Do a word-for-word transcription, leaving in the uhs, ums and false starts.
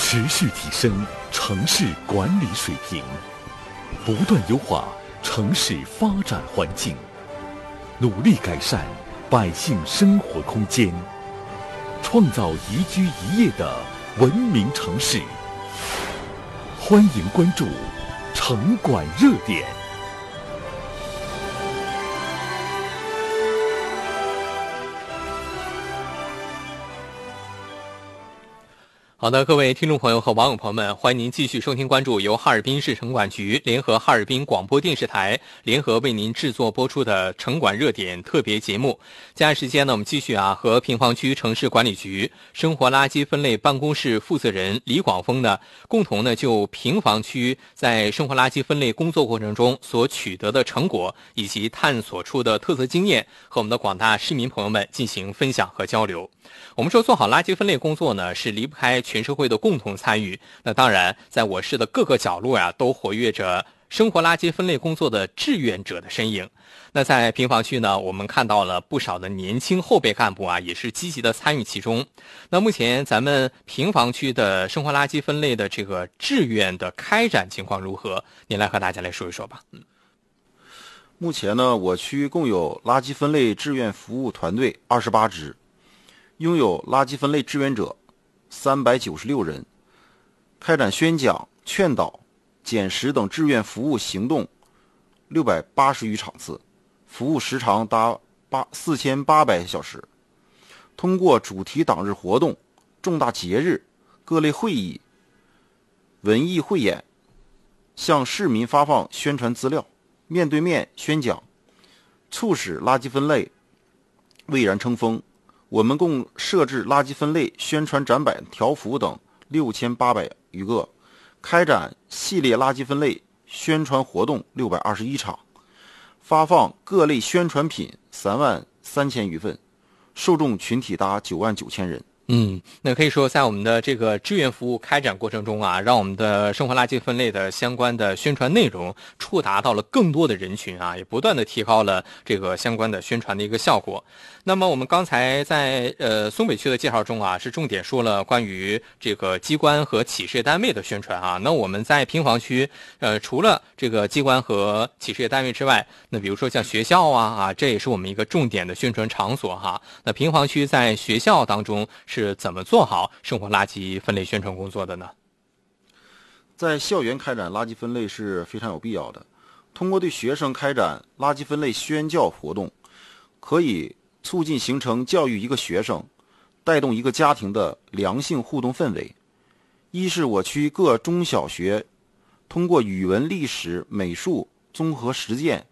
持续提升城市管理水平，不断优化城市发展环境，努力改善百姓生活空间，创造宜居宜业的文明城市。欢迎关注城管热点。 好的，各位听众朋友和网友朋友们，欢迎您继续收听关注由哈尔滨市城管局联合哈尔滨广播电视台联合为您制作播出的城管热点特别节目。接下来时间呢，我们继续啊和平房区城市管理局生活垃圾分类办公室负责人李广峰呢，共同呢就平房区在生活垃圾分类工作过程中所取得的成果以及探索出的特色经验，和我们的广大市民朋友们进行分享和交流。我们说做好垃圾分类工作呢，是离不开全社会的共同参与。那当然，在我市的各个角落啊，都活跃着生活垃圾分类工作的志愿者的身影。那在平房区呢，我们看到了不少的年轻后备干部啊，也是积极的参与其中。那目前咱们平房区的生活垃圾分类的这个志愿的开展情况如何？您来和大家来说一说吧。嗯， 目前呢，我区共有垃圾分类志愿服务团队二十八支。拥有垃圾分类志愿者三百九十六人，开展宣讲、劝导、捡拾等志愿服务行动六百八十余场次，服务时长达四千八百小时。通过主题党日活动、重大节日、各类会议、文艺汇演，向市民发放宣传资料，面对面宣讲，促使垃圾分类蔚然成风。我们共设置垃圾分类宣传展板条幅等六千八百余个，开展系列垃圾分类宣传活动六百二十一场，发放各类宣传品三万三千余份，受众群体达九万九千人。 嗯，那可以说在我们的这个志愿服务开展过程中啊，让我们的生活垃圾分类的相关的宣传内容触达到了更多的人群啊，也不断的提高了这个相关的宣传的一个效果。那么我们刚才在呃松北区的介绍中啊，是重点说了关于这个机关和企事业单位的宣传啊。那我们在平房区呃除了这个机关和企事业单位之外，那比如说像学校啊啊，这也是我们一个重点的宣传场所哈。那平房区在学校当中是是怎么做好生活垃圾分类宣传工作的呢？ 在校园开展垃圾分类是非常有必要的。通过对学生开展垃圾分类宣教活动，可以促进形成教育一个学生、带动一个家庭的良性互动氛围。一是我区各中小学通过语文、历史、美术综合实践